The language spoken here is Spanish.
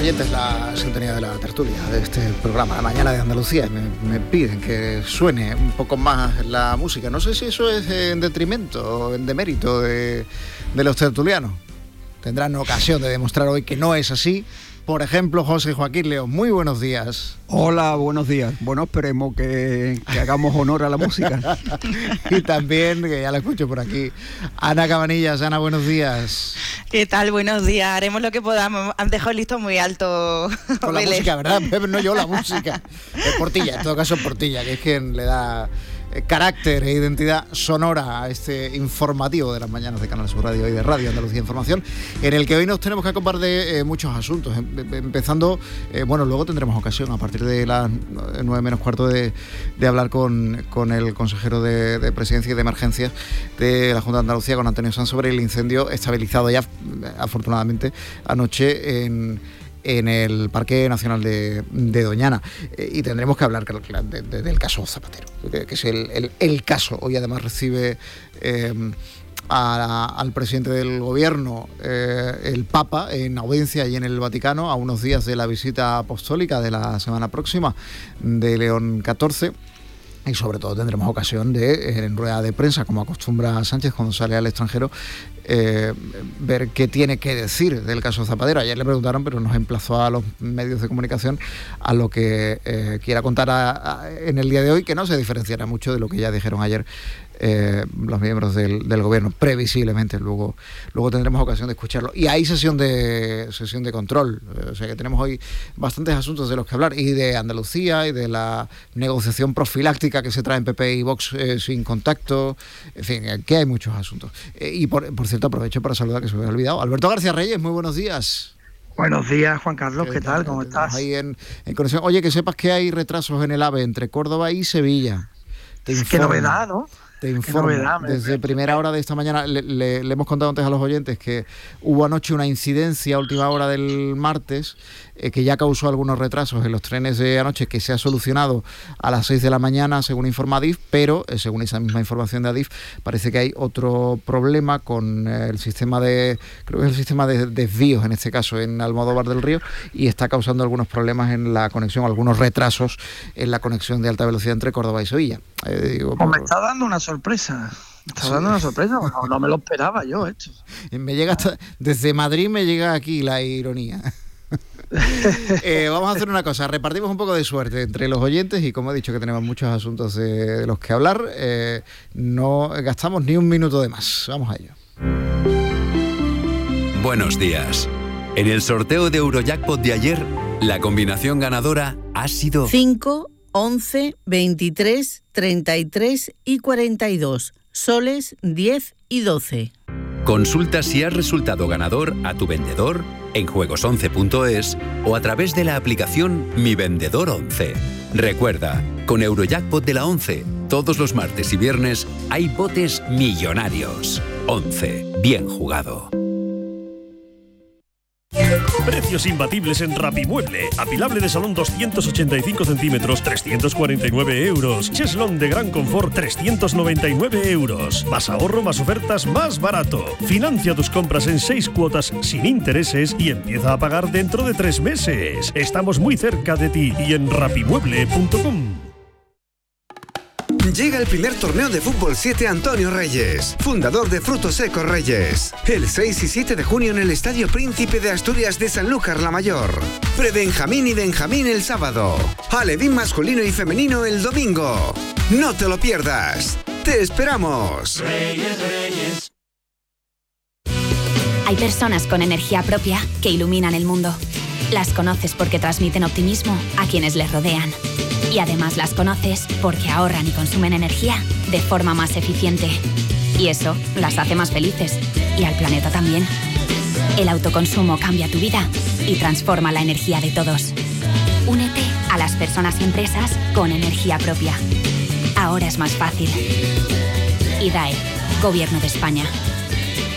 oyentes la sintonía de la tertulia de este programa, La Mañana de Andalucía. Me piden que suene un poco más la música. No sé si eso es en detrimento o en demérito de los tertulianos. Tendrán ocasión de demostrar hoy que no es así. Por ejemplo, José Joaquín León, muy buenos días. Hola, buenos días. Bueno, esperemos que hagamos honor a la música. Y también, que ya la escucho por aquí, Ana Cabanillas. Ana, buenos días. ¿Qué tal? Buenos días. Haremos lo que podamos. Han dejado el listón muy alto. Con la música, ¿verdad? No yo, la música. Portilla, en todo caso Portilla, que es quien le da carácter e identidad sonora a este informativo de las mañanas de Canal Sur Radio y de Radio Andalucía Información, en el que hoy nos tenemos que ocupar de muchos asuntos, empezando, bueno, luego tendremos ocasión a partir de las 9 menos cuarto de hablar con el consejero de Presidencia y de Emergencias de la Junta de Andalucía, con Antonio Sanz, sobre el incendio estabilizado ya, afortunadamente, anoche en el Parque Nacional de Doñana, y tendremos que hablar del caso Zapatero, que es el caso. Hoy además recibe al presidente del gobierno, el Papa, en audiencia y en el Vaticano, a unos días de la visita apostólica de la semana próxima de León XIV. Y sobre todo tendremos ocasión de, en rueda de prensa, como acostumbra Sánchez cuando sale al extranjero, ver qué tiene que decir del caso Zapatero. Ayer le preguntaron, pero nos emplazó a los medios de comunicación a lo que quiera contar en el día de hoy, que no se diferenciará mucho de lo que ya dijeron ayer los miembros del gobierno, previsiblemente. Luego tendremos ocasión de escucharlo. Y hay sesión de control, o sea que tenemos hoy bastantes asuntos de los que hablar, y de Andalucía, y de la negociación profiláctica que se trae en PP y Vox sin contacto. En fin, que hay muchos asuntos. Y por cierto, aprovecho para saludar, que se me había olvidado, Alberto García Reyes. Muy buenos días. Buenos días, Juan Carlos, ¿qué tal? ¿Cómo estás? Ahí en conexión. Oye, que sepas que hay retrasos en el AVE entre Córdoba y Sevilla. Qué novedad, ¿no? Te informo, desde primera hora de esta mañana le hemos contado antes a los oyentes que hubo anoche una incidencia a última hora del martes que ya causó algunos retrasos en los trenes de anoche, que se ha solucionado a las 6 de la mañana, según informa Adif, pero según esa misma información de Adif, parece que hay otro problema con el sistema creo que es el sistema de desvíos, en este caso en Almodóvar del Río, y está causando algunos problemas en la conexión, algunos retrasos en la conexión de alta velocidad entre Córdoba y Sevilla. Me está dando una sorpresa. No me lo esperaba yo esto. Me llega desde Madrid, me llega aquí la ironía. Vamos a hacer una cosa, repartimos un poco de suerte entre los oyentes, y como he dicho que tenemos muchos asuntos de los que hablar, no gastamos ni un minuto de más. Vamos a ello. Buenos días. En el sorteo de Eurojackpot de ayer, la combinación ganadora ha sido 5, 11, 23, 33 y 42, soles 10 y 12. Consulta si has resultado ganador a tu vendedor en juegos11.es o a través de la aplicación Mi Vendedor 11. Recuerda, con Eurojackpot de la 11, todos los martes y viernes hay botes millonarios. 11. Bien jugado. Precios imbatibles en Rapimueble. Apilable de salón 285 centímetros, 349 euros. Cheslón de gran confort, 399 euros. Más ahorro, más ofertas, más barato. Financia tus compras en 6 cuotas sin intereses y empieza a pagar dentro de 3 meses. Estamos muy cerca de ti y en rapimueble.com. Llega el primer torneo de Fútbol 7 Antonio Reyes, fundador de Frutos Secos Reyes. El 6 y 7 de junio en el Estadio Príncipe de Asturias de Sanlúcar la Mayor. Pre-Benjamín y Benjamín el sábado. Alevín masculino y femenino el domingo. No te lo pierdas. ¡Te esperamos! Reyes, Reyes. Hay personas con energía propia que iluminan el mundo. Las conoces porque transmiten optimismo a quienes les rodean. Y además las conoces porque ahorran y consumen energía de forma más eficiente. Y eso las hace más felices. Y al planeta también. El autoconsumo cambia tu vida y transforma la energía de todos. Únete a las personas y empresas con energía propia. Ahora es más fácil. IDAE, Gobierno de España.